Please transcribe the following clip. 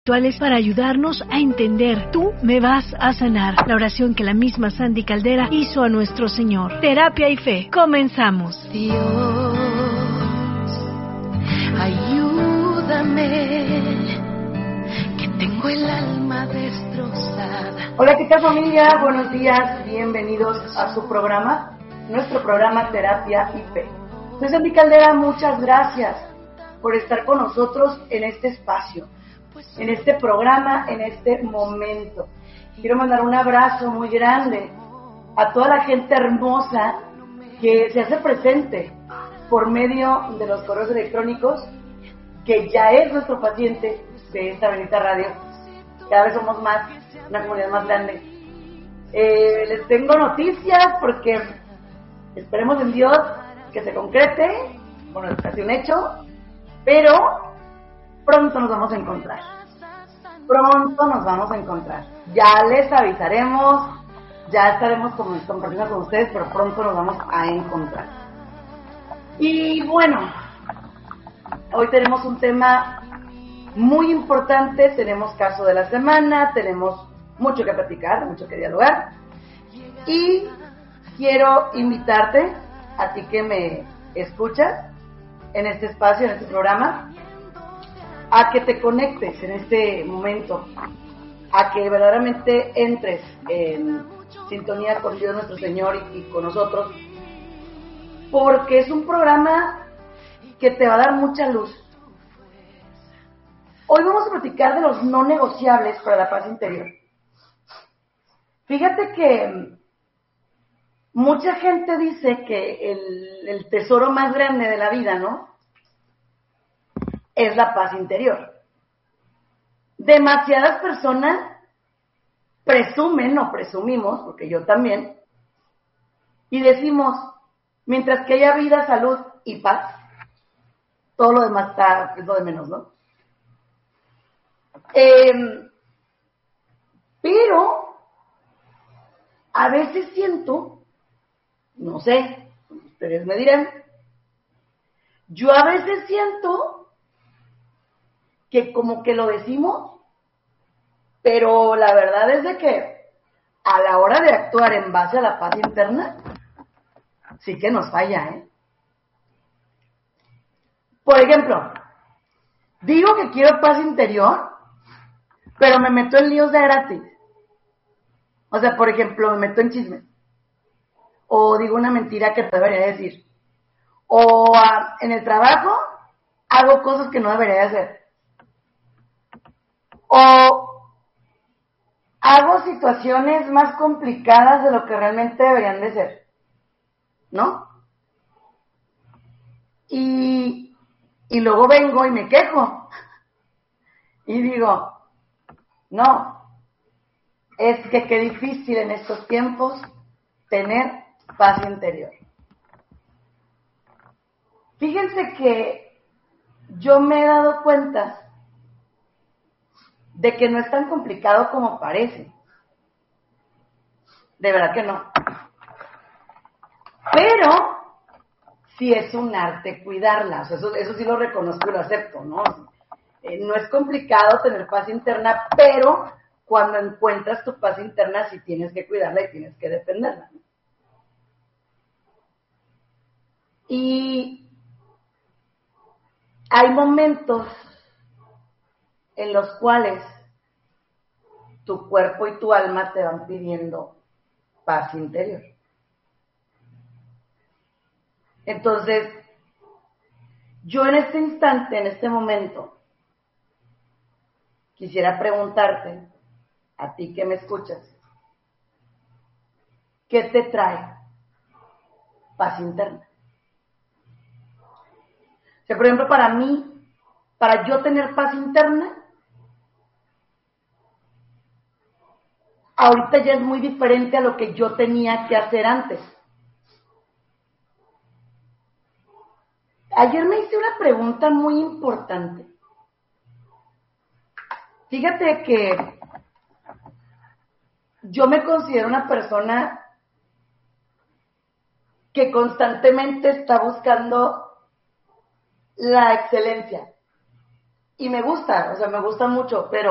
Para ayudarnos a entender, tú me vas a sanar. La oración que la misma Sandy Caldera hizo a nuestro Señor. Terapia y Fe. Comenzamos. Dios, ayúdame, que tengo el alma destrozada. Hola, ¿qué tal, familia? Buenos días, bienvenidos a su programa, nuestro programa Terapia y Fe. Soy Sandy Caldera, muchas gracias por estar con nosotros en este espacio, en este programa, en este momento. Quiero mandar un abrazo muy grande a toda la gente hermosa que se hace presente por medio de los correos electrónicos, que ya es nuestro paciente de esta bendita radio. Cada vez somos más, una comunidad más grande. Les tengo noticias porque esperemos en Dios que se concrete. Bueno, es casi un hecho, pero pronto nos vamos a encontrar. Ya les avisaremos, ya estaremos compartiendo con ustedes, pero pronto nos vamos a encontrar. Y bueno, hoy tenemos un tema muy importante, tenemos caso de la semana, tenemos mucho que platicar, mucho que dialogar. Y quiero invitarte, a ti que me escuchas en este espacio, en este programa, a que te conectes en este momento, a que verdaderamente entres en sintonía con Dios nuestro Señor y con nosotros, porque es un programa que te va a dar mucha luz. Hoy vamos a platicar de los no negociables para la paz interior. Fíjate que mucha gente dice que el tesoro más grande de la vida, ¿no?, es la paz interior. Demasiadas personas presumen o presumimos, porque yo también, y decimos, mientras que haya vida, salud y paz, todo lo demás es lo de menos, ¿no? Pero a veces siento, no sé, ustedes me dirán, yo a veces siento que como que lo decimos, pero la verdad es de que a la hora de actuar en base a la paz interna, sí que nos falla, ¿eh? Por ejemplo, digo que quiero paz interior, pero me meto en líos de gratis. O sea, por ejemplo, me meto en chismes. O digo una mentira que no debería decir. O en el trabajo hago cosas que no debería hacer. O hago situaciones más complicadas de lo que realmente deberían de ser, ¿no? Y luego vengo y me quejo. Y digo, no, es que qué difícil en estos tiempos tener paz interior. Fíjense que yo me he dado cuenta de que no es tan complicado como parece. De verdad que no. Pero sí es un arte cuidarla. O sea, eso sí lo reconozco y lo acepto, ¿no? No es complicado tener paz interna, pero cuando encuentras tu paz interna sí tienes que cuidarla y tienes que defenderla, ¿no? Y hay momentos en los cuales tu cuerpo y tu alma te van pidiendo paz interior. Entonces, yo en este instante, en este momento, quisiera preguntarte, a ti que me escuchas, ¿qué te trae paz interna? O sea, por ejemplo, para mí, para yo tener paz interna, ahorita ya es muy diferente a lo que yo tenía que hacer antes. Ayer me hice una pregunta muy importante. Fíjate que yo me considero una persona que constantemente está buscando la excelencia. Y me gusta, o sea, me gusta mucho, pero